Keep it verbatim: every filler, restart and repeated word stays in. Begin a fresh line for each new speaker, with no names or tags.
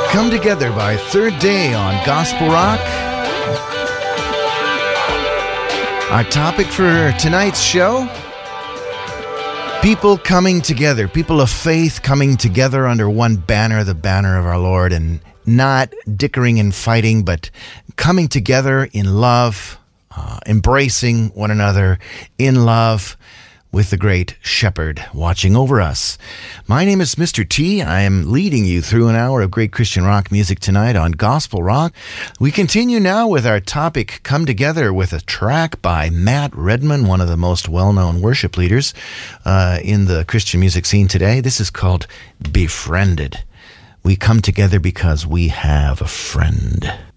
Come Together by Third Day on Gospel Rock. Our topic for tonight's show: people coming together, people of faith coming together under one banner, the banner of our Lord, and not dickering and fighting, but coming together in love, uh, embracing one another in love, with the great shepherd watching over us. My name is Mister T. I am leading you through an hour of great Christian rock music tonight on Gospel Rock. We continue now with our topic, Come Together, with a track by Matt Redman, one of the most well-known worship leaders uh, in the Christian music scene today. This is called Befriended. We come together because we have a friend.